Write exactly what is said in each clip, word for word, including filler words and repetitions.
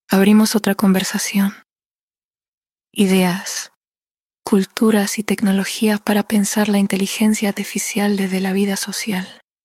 abrimos otra conversación. Ideas, culturas y tecnologías para pensar la inteligencia artificial desde la vida social.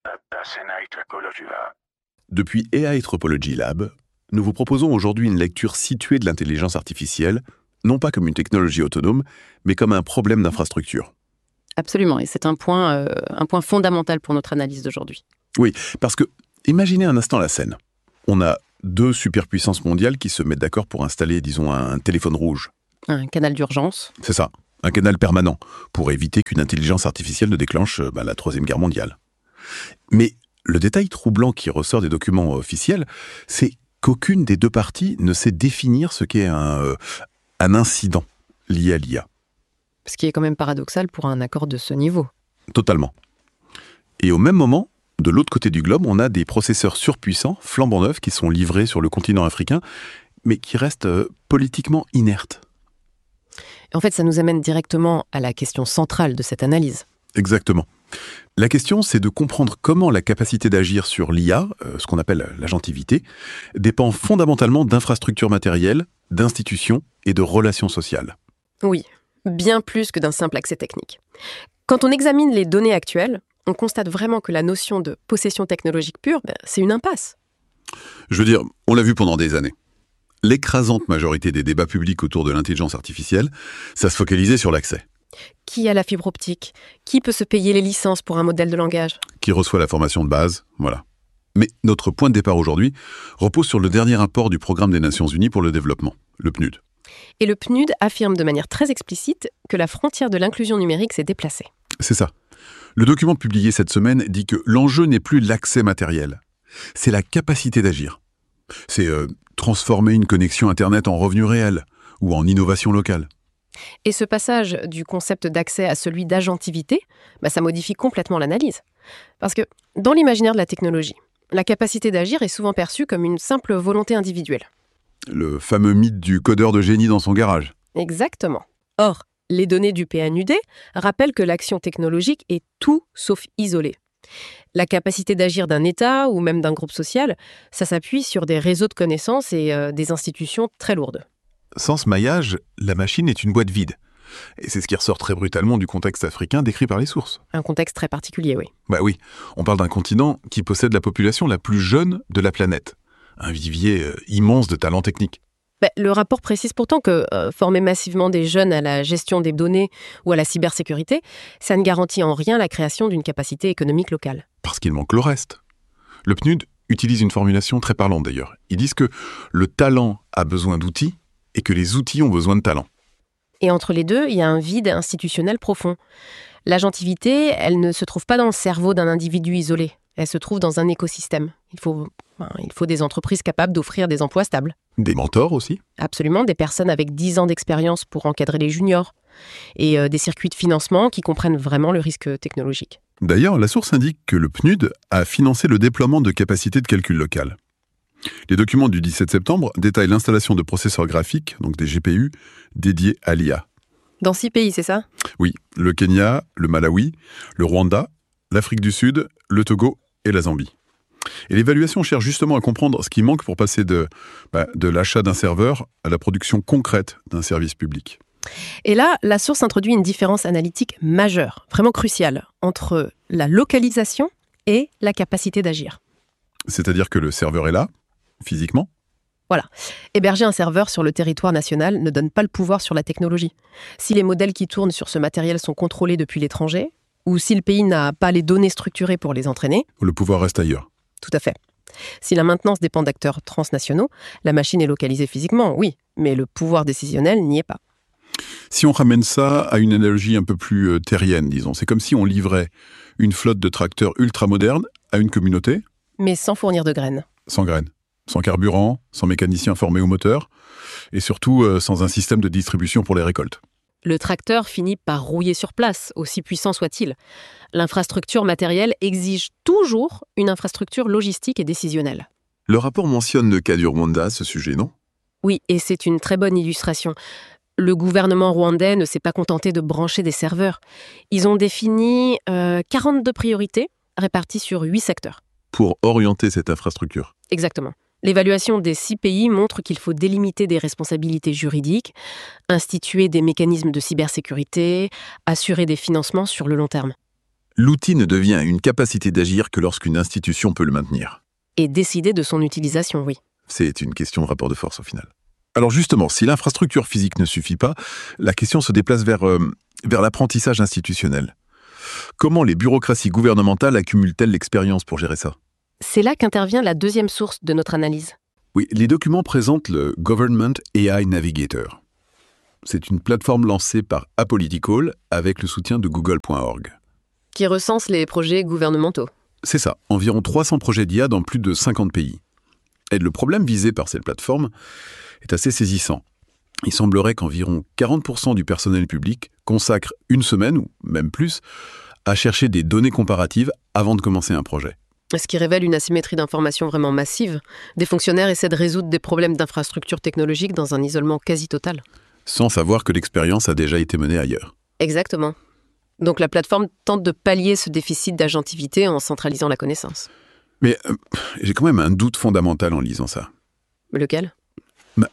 Depuis A I Tropology Lab, nous vous proposons aujourd'hui une lecture située de l'intelligence artificielle, non pas comme une technologie autonome, mais comme un problème d'infrastructure. Absolument, et c'est un point, euh, un point fondamental pour notre analyse d'aujourd'hui. Oui, parce que, imaginez un instant la scène. On a deux superpuissances mondiales qui se mettent d'accord pour installer, disons, un téléphone rouge. Un canal d'urgence. C'est ça, un canal permanent, pour éviter qu'une intelligence artificielle ne déclenche bah, la Troisième Guerre mondiale. Mais le détail troublant qui ressort des documents officiels, c'est qu'aucune des deux parties ne sait définir ce qu'est un, euh, un incident lié à l'I A. Ce qui est quand même paradoxal pour un accord de ce niveau. Totalement. Et au même moment, de l'autre côté du globe, on a des processeurs surpuissants, flambant neufs, qui sont livrés sur le continent africain, mais qui restent euh, politiquement inertes. En fait, ça nous amène directement à la question centrale de cette analyse. Exactement. La question, c'est de comprendre comment la capacité d'agir sur l'I A, euh, ce qu'on appelle l'agentivité, dépend fondamentalement d'infrastructures matérielles, d'institutions et de relations sociales. Oui, bien plus que d'un simple accès technique. Quand on examine les données actuelles, on constate vraiment que la notion de possession technologique pure, ben, c'est une impasse. Je veux dire, on l'a vu pendant des années. L'écrasante majorité des débats publics autour de l'intelligence artificielle, ça se focalisait sur l'accès. Qui a la fibre optique ? Qui peut se payer les licences pour un modèle de langage ? Qui reçoit la formation de base, voilà. Mais notre point de départ aujourd'hui repose sur le dernier rapport du Programme des Nations Unies pour le développement, le P N U D. Et le P N U D affirme de manière très explicite que la frontière de l'inclusion numérique s'est déplacée. C'est ça. Le document publié cette semaine dit que l'enjeu n'est plus l'accès matériel, c'est la capacité d'agir. C'est euh, transformer une connexion Internet en revenu réel ou en innovation locale. Et ce passage du concept d'accès à celui d'agentivité, bah, ça modifie complètement l'analyse. Parce que dans l'imaginaire de la technologie, la capacité d'agir est souvent perçue comme une simple volonté individuelle. Le fameux mythe du codeur de génie dans son garage. Exactement. Or, les données du P N U D rappellent que l'action technologique est tout sauf isolée. La capacité d'agir d'un État ou même d'un groupe social, ça s'appuie sur des réseaux de connaissances et euh, des institutions très lourdes. Sans ce maillage, la machine est une boîte vide. Et c'est ce qui ressort très brutalement du contexte africain décrit par les sources. Un contexte très particulier, oui. Bah oui, on parle d'un continent qui possède la population la plus jeune de la planète. Un vivier euh, immense de talents techniques. Bah, le rapport précise pourtant que euh, former massivement des jeunes à la gestion des données ou à la cybersécurité, ça ne garantit en rien la création d'une capacité économique locale. Parce qu'il manque le reste. Le P N U D utilise une formulation très parlante d'ailleurs. Ils disent que le talent a besoin d'outils et que les outils ont besoin de talent. Et entre les deux, il y a un vide institutionnel profond. L'agentivité, elle ne se trouve pas dans le cerveau d'un individu isolé. Elle se trouve dans un écosystème. Il faut, enfin, il faut des entreprises capables d'offrir des emplois stables. Des mentors aussi ? Absolument, des personnes avec dix ans d'expérience pour encadrer les juniors. Et euh, des circuits de financement qui comprennent vraiment le risque technologique. D'ailleurs, la source indique que le P N U D a financé le déploiement de capacités de calcul locales. Les documents du dix-sept septembre détaillent l'installation de processeurs graphiques, donc des G P U, dédiés à l'I A. Dans six pays, c'est ça ? Oui, le Kenya, le Malawi, le Rwanda, l'Afrique du Sud, le Togo et la Zambie. Et l'évaluation cherche justement à comprendre ce qui manque pour passer de, bah, de l'achat d'un serveur à la production concrète d'un service public. Et là, la source introduit une différence analytique majeure, vraiment cruciale, entre la localisation et la capacité d'agir. C'est-à-dire que le serveur est là, physiquement ? Voilà. Héberger un serveur sur le territoire national ne donne pas le pouvoir sur la technologie. Si les modèles qui tournent sur ce matériel sont contrôlés depuis l'étranger, ou si le pays n'a pas les données structurées pour les entraîner... Le pouvoir reste ailleurs. Tout à fait. Si la maintenance dépend d'acteurs transnationaux, la machine est localisée physiquement, oui, mais le pouvoir décisionnel n'y est pas. Si on ramène ça à une analogie un peu plus euh, terrienne, disons, c'est comme si on livrait une flotte de tracteurs ultra modernes à une communauté. Mais sans fournir de graines. Sans graines, sans carburant, sans mécaniciens formés au moteur, et surtout euh, sans un système de distribution pour les récoltes. Le tracteur finit par rouiller sur place, aussi puissant soit-il. L'infrastructure matérielle exige toujours une infrastructure logistique et décisionnelle. Le rapport mentionne le cas du Rwanda à ce sujet, non ? Oui, et c'est une très bonne illustration. Le gouvernement rwandais ne s'est pas contenté de brancher des serveurs. Ils ont défini euh, quarante-deux priorités réparties sur huit secteurs. Pour orienter cette infrastructure. Exactement. L'évaluation des six pays montre qu'il faut délimiter des responsabilités juridiques, instituer des mécanismes de cybersécurité, assurer des financements sur le long terme. L'outil ne devient une capacité d'agir que lorsqu'une institution peut le maintenir. Et décider de son utilisation, oui. C'est une question de rapport de force au final. Alors justement, si l'infrastructure physique ne suffit pas, la question se déplace vers, euh, vers l'apprentissage institutionnel. Comment les bureaucraties gouvernementales accumulent-elles l'expérience pour gérer ça ? C'est là qu'intervient la deuxième source de notre analyse. Oui, les documents présentent le Government A I Navigator. C'est une plateforme lancée par Apolitical avec le soutien de google point org. Qui recense les projets gouvernementaux. C'est ça, environ trois cents projets d'I A dans plus de cinquante pays. Et le problème visé par cette plateforme est assez saisissant. Il semblerait qu'environ quarante pour cent du personnel public consacre une semaine, ou même plus, à chercher des données comparatives avant de commencer un projet. Ce qui révèle une asymétrie d'information vraiment massive. Des fonctionnaires essaient de résoudre des problèmes d'infrastructure technologique dans un isolement quasi total. Sans savoir que l'expérience a déjà été menée ailleurs. Exactement. Donc la plateforme tente de pallier ce déficit d'agentivité en centralisant la connaissance. Mais euh, j'ai quand même un doute fondamental en lisant ça. Lequel ? Bah,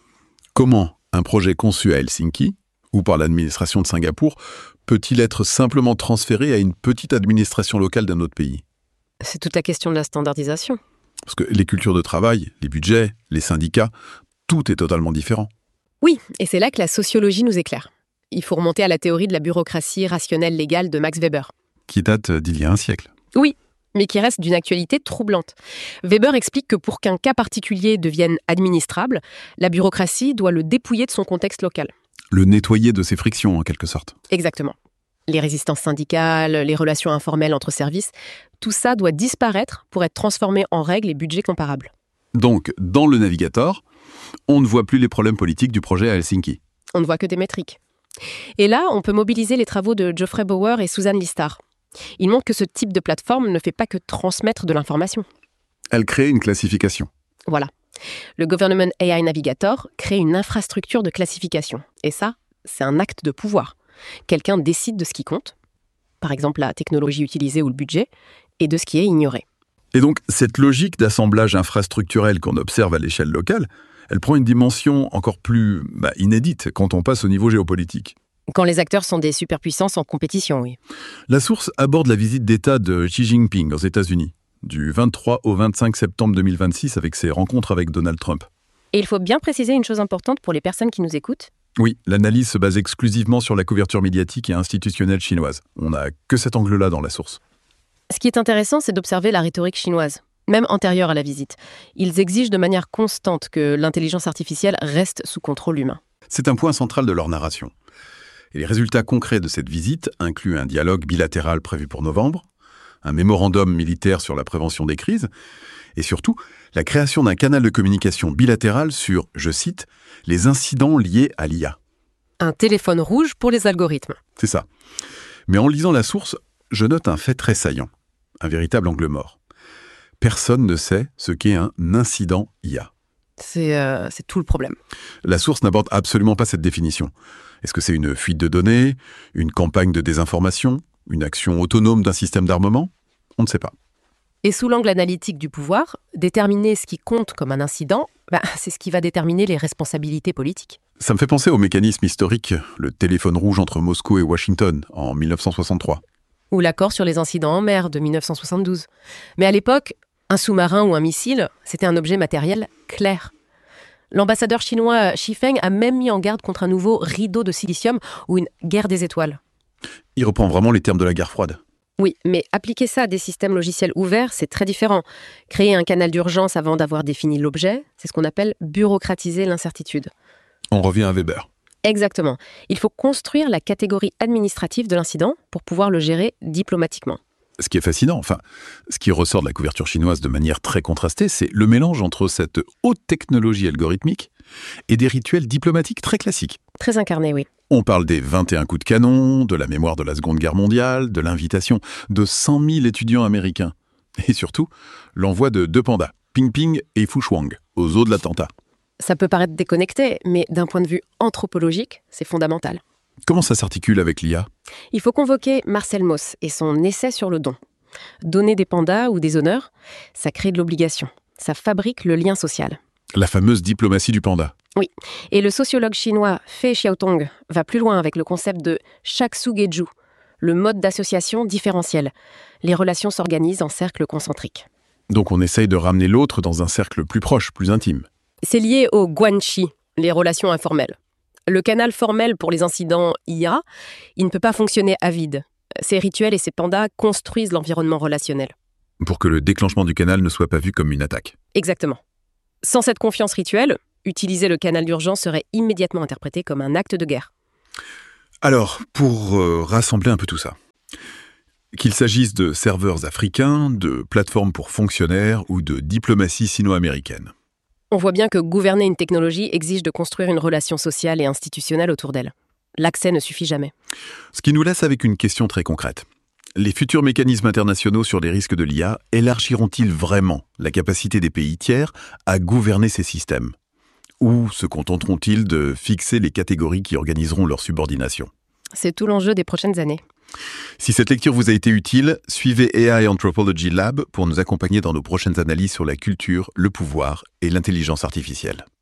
comment un projet conçu à Helsinki, ou par l'administration de Singapour, peut-il être simplement transféré à une petite administration locale d'un autre pays ? C'est toute la question de la standardisation. Parce que les cultures de travail, les budgets, les syndicats, tout est totalement différent. Oui, et c'est là que la sociologie nous éclaire. Il faut remonter à la théorie de la bureaucratie rationnelle légale de Max Weber. Qui date d'il y a un siècle. Oui, mais qui reste d'une actualité troublante. Weber explique que pour qu'un cas particulier devienne administrable, la bureaucratie doit le dépouiller de son contexte local. Le nettoyer de ses frictions, en quelque sorte. Exactement. Les résistances syndicales, les relations informelles entre services, tout ça doit disparaître pour être transformé en règles et budgets comparables. Donc, dans le Navigator, on ne voit plus les problèmes politiques du projet à Helsinki. On ne voit que des métriques. Et là, on peut mobiliser les travaux de Geoffrey Bauer et Susan Listar. Ils montrent que ce type de plateforme ne fait pas que transmettre de l'information. Elle crée une classification. Voilà. Le Government A I Navigator crée une infrastructure de classification. Et ça, c'est un acte de pouvoir. Quelqu'un décide de ce qui compte, par exemple la technologie utilisée ou le budget, et de ce qui est ignoré. Et donc, cette logique d'assemblage infrastructurel qu'on observe à l'échelle locale, elle prend une dimension encore plus bah, inédite quand on passe au niveau géopolitique. Quand les acteurs sont des superpuissances en compétition, oui. La source aborde la visite d'État de Xi Jinping aux États-Unis, du vingt-trois au vingt-cinq septembre deux mille vingt-six avec ses rencontres avec Donald Trump. Et il faut bien préciser une chose importante pour les personnes qui nous écoutent. Oui, l'analyse se base exclusivement sur la couverture médiatique et institutionnelle chinoise. On n'a que cet angle-là dans la source. Ce qui est intéressant, c'est d'observer la rhétorique chinoise, même antérieure à la visite. Ils exigent de manière constante que l'intelligence artificielle reste sous contrôle humain. C'est un point central de leur narration. Et les résultats concrets de cette visite incluent un dialogue bilatéral prévu pour novembre, un mémorandum militaire sur la prévention des crises, et surtout la création d'un canal de communication bilatéral sur, je cite, « les incidents liés à l'I A ». Un téléphone rouge pour les algorithmes. C'est ça. Mais en lisant la source, je note un fait très saillant, un véritable angle mort. Personne ne sait ce qu'est un incident I A. C'est, euh, c'est tout le problème. La source n'aborde absolument pas cette définition. Est-ce que c'est une fuite de données, une campagne de désinformation, une action autonome d'un système d'armement ? On ne sait pas. Et sous l'angle analytique du pouvoir, déterminer ce qui compte comme un incident, bah, c'est ce qui va déterminer les responsabilités politiques. Ça me fait penser au mécanisme historique, le téléphone rouge entre Moscou et Washington en mille neuf cent soixante-trois. Ou l'accord sur les incidents en mer de mille neuf cent soixante-douze. Mais à l'époque, un sous-marin ou un missile, c'était un objet matériel clair. L'ambassadeur chinois Xi Feng a même mis en garde contre un nouveau rideau de silicium ou une guerre des étoiles. Il reprend vraiment les termes de la guerre froide. Oui, mais appliquer ça à des systèmes logiciels ouverts, c'est très différent. Créer un canal d'urgence avant d'avoir défini l'objet, c'est ce qu'on appelle bureaucratiser l'incertitude. On revient à Weber. Exactement. Il faut construire la catégorie administrative de l'incident pour pouvoir le gérer diplomatiquement. Ce qui est fascinant, enfin, ce qui ressort de la couverture chinoise de manière très contrastée, c'est le mélange entre cette haute technologie algorithmique et des rituels diplomatiques très classiques. Très incarné, oui. On parle des vingt et un coups de canon, de la mémoire de la Seconde Guerre mondiale, de l'invitation de cent mille étudiants américains. Et surtout, l'envoi de deux pandas, Ping Ping et Fu Shuang, aux eaux de l'attentat. Ça peut paraître déconnecté, mais d'un point de vue anthropologique, c'est fondamental. Comment ça s'articule avec l'I A ? Il faut convoquer Marcel Mauss et son essai sur le don. Donner des pandas ou des honneurs, ça crée de l'obligation. ça fabrique le lien social. La fameuse diplomatie du panda. Oui, et le sociologue chinois Fei Xiaotong va plus loin avec le concept de Shaksugeju, le mode d'association différentiel. Les relations s'organisent en cercles concentriques. Donc on essaye de ramener l'autre dans un cercle plus proche, plus intime. C'est lié au guanxi, les relations informelles. Le canal formel pour les incidents I A, il ne peut pas fonctionner à vide. Ces rituels et ces pandas construisent l'environnement relationnel. Pour que le déclenchement du canal ne soit pas vu comme une attaque. Exactement. Sans cette confiance rituelle, utiliser le canal d'urgence serait immédiatement interprété comme un acte de guerre. Alors, pour euh, rassembler un peu tout ça, qu'il s'agisse de serveurs africains, de plateformes pour fonctionnaires ou de diplomatie sino-américaine. On voit bien que gouverner une technologie exige de construire une relation sociale et institutionnelle autour d'elle. L'accès ne suffit jamais. Ce qui nous laisse avec une question très concrète. Les futurs mécanismes internationaux sur les risques de l'I A élargiront-ils vraiment la capacité des pays tiers à gouverner ces systèmes ? Ou se contenteront-ils de fixer les catégories qui organiseront leur subordination ? C'est tout l'enjeu des prochaines années. Si cette lecture vous a été utile, suivez A I Anthropology Lab pour nous accompagner dans nos prochaines analyses sur la culture, le pouvoir et l'intelligence artificielle.